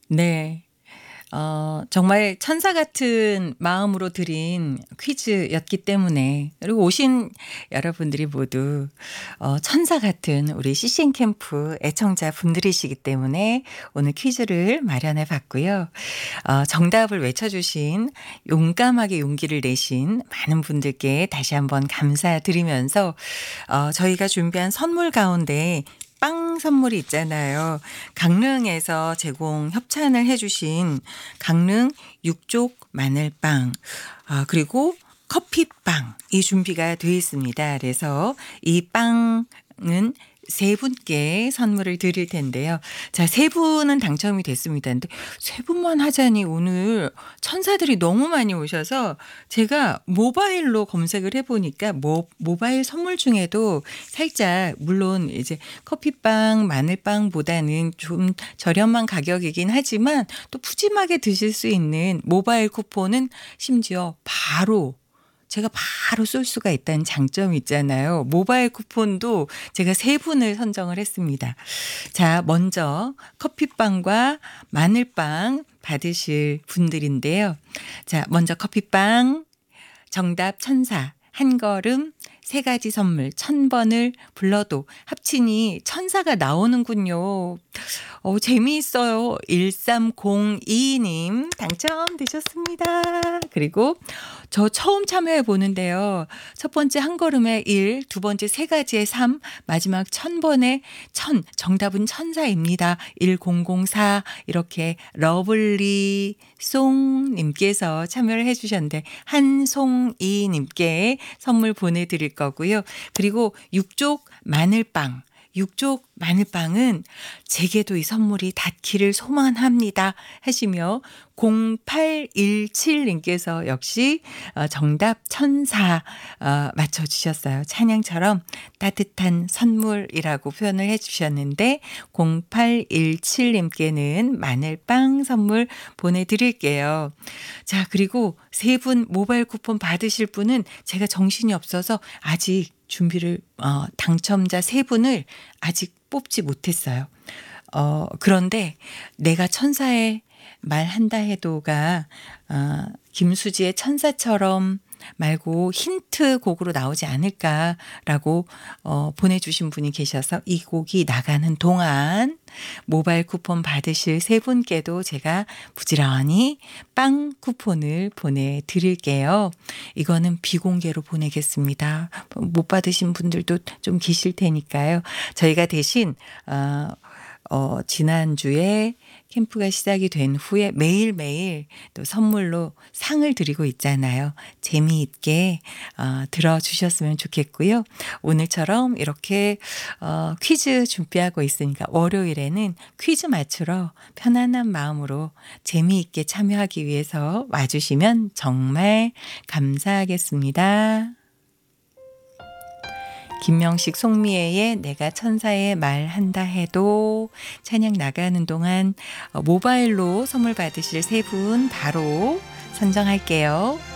네. 정말 천사 같은 마음으로 드린 퀴즈였기 때문에 그리고 오신 여러분들이 모두 천사 같은 우리 CCN 캠프 애청자분들이시기 때문에 오늘 퀴즈를 마련해 봤고요. 정답을 외쳐 주신 용감하게 용기를 내신 많은 분들께 다시 한번 감사드리면서 저희가 준비한 선물 가운데 빵 선물이 있잖아요. 강릉에서 제공 협찬을 해 주신 강릉 육족 마늘빵 그리고 커피빵이 준비가 되어 있습니다. 그래서 이 빵은 세 분께 선물을 드릴 텐데요. 자, 세 분은 당첨이 됐습니다. 근데 세 분만 하자니 오늘 천사들이 너무 많이 오셔서 제가 모바일로 검색을 해 보니까 모바일 선물 중에도 살짝 물론 이제 커피빵, 마늘빵보다는 좀 저렴한 가격이긴 하지만 또 푸짐하게 드실 수 있는 모바일 쿠폰은 심지어 제가 바로 쏠 수가 있다는 장점이 있잖아요. 모바일 쿠폰도 제가 세 분을 선정을 했습니다. 자, 먼저 커피빵과 마늘빵 받으실 분들인데요. 자, 먼저 커피빵 정답 천사 한 걸음 세 가지 선물 1000번을 불러도 합치니 천사가 나오는군요. 재미있어요. 1302님 당첨되셨습니다. 그리고 저 처음 참여해 보는데요. 첫 번째 한 걸음에 1, 두 번째 세 가지의 3, 마지막 1000번에 1000, 정답은 천사입니다. 1004 이렇게 러블리 송님께서 참여를 해 주셨는데 한송이님께 선물 보내드릴 거고요. 그리고 육족 마늘빵은 제게도 이 선물이 닿기를 소망합니다 하시며 0817님께서 역시 정답 천사 맞춰주셨어요. 찬양처럼 따뜻한 선물이라고 표현을 해주셨는데 0817님께는 마늘빵 선물 보내드릴게요. 자, 그리고 세 분 모바일 쿠폰 받으실 분은 제가 정신이 없어서 아직 준비를 당첨자 세 분을 아직 뽑지 못했어요. 그런데 내가 천사의 말한다 해도가 김수지의 천사처럼 말고 힌트 곡으로 나오지 않을까라고 보내주신 분이 계셔서 이 곡이 나가는 동안 모바일 쿠폰 받으실 세 분께도 제가 부지런히 빵 쿠폰을 보내드릴게요. 이거는 비공개로 보내겠습니다. 못 받으신 분들도 좀 계실 테니까요. 저희가 대신 지난주에 캠프가 시작이 된 후에 매일매일 또 선물로 상을 드리고 있잖아요. 재미있게 들어주셨으면 좋겠고요. 오늘처럼 이렇게 퀴즈 준비하고 있으니까 월요일에는 퀴즈 맞추러 편안한 마음으로 재미있게 참여하기 위해서 와주시면 정말 감사하겠습니다. 김명식 송미애의 내가 천사의 말한다 해도 찬양 나가는 동안 모바일로 선물 받으실 세 분 바로 선정할게요.